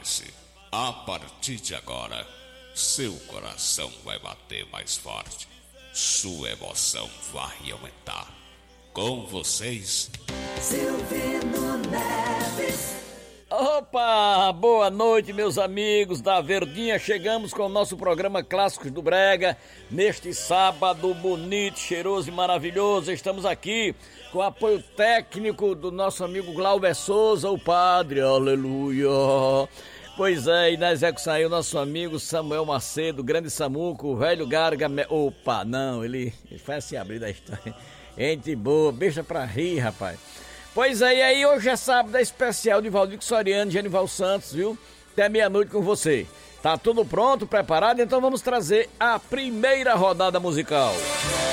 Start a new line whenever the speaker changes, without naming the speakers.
Prepare-se. A partir de agora, seu coração vai bater mais forte. Sua emoção vai aumentar. Com vocês,
Silvino Neves.
Opa, boa noite, meus amigos da Verdinha. Chegamos com o nosso programa Clássicos do Brega neste sábado bonito, cheiroso e maravilhoso. Estamos aqui com o apoio técnico do nosso amigo Glauber Souza, o padre, aleluia. Pois é, e na execução aí o nosso amigo Samuel Macedo, grande Samuco, o velho Garga. Opa, não, ele faz assim abrir da história. Gente boa, beixa pra rir, rapaz. Pois é, e aí hoje é sábado, é especial de Valdir Soriano e Genival Santos, viu? Até meia-noite com você. Tá tudo pronto, preparado? Então vamos trazer a primeira rodada musical.